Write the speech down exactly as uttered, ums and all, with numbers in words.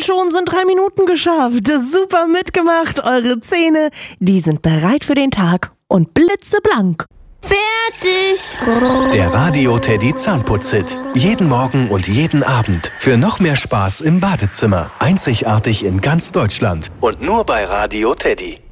schon sind drei Minuten geschafft. Super mitgemacht. Eure Zähne, die sind bereit für den Tag und blitzeblank. Fertig. Der Radio Teddy Zahnputz-Hit. Jeden Morgen und jeden Abend. Für noch mehr Spaß im Badezimmer. Einzigartig in ganz Deutschland. Und nur bei Radio Teddy.